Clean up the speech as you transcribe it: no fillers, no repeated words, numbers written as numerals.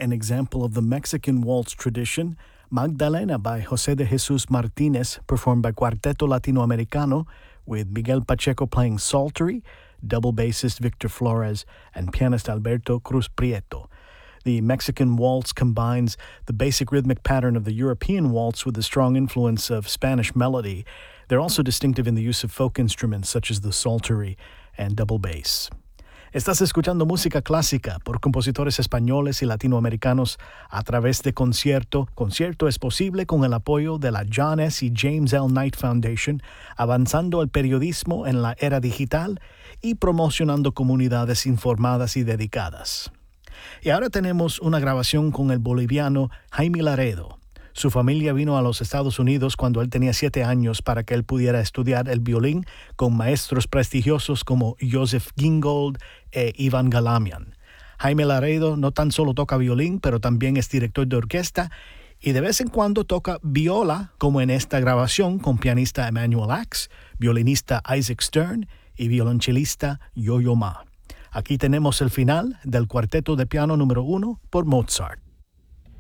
an example of the Mexican waltz tradition, Magdalena by José de Jesús Martínez, performed by Cuarteto Latinoamericano, with Miguel Pacheco playing psaltery, double bassist Victor Flores, and pianist Alberto Cruz Prieto. The Mexican waltz combines the basic rhythmic pattern of the European waltz with the strong influence of Spanish melody. They're also distinctive in the use of folk instruments such as the psaltery and double bass. Estás escuchando música clásica por compositores españoles y latinoamericanos a través de Concierto. Concierto es posible con el apoyo de la John S. y James L. Knight Foundation, avanzando el periodismo en la era digital y promocionando comunidades informadas y dedicadas. Y ahora tenemos una grabación con el boliviano Jaime Laredo. Su familia vino a los Estados Unidos cuando él tenía 7 años para que él pudiera estudiar el violín con maestros prestigiosos como Joseph Gingold e Ivan Galamian. Jaime Laredo no tan solo toca violín, pero también es director de orquesta y de vez en cuando toca viola, como en esta grabación con pianista Emmanuel Axe, violinista Isaac Stern y violonchelista Yo-Yo Ma. Aquí tenemos el final del Cuarteto de Piano número 1 por Mozart.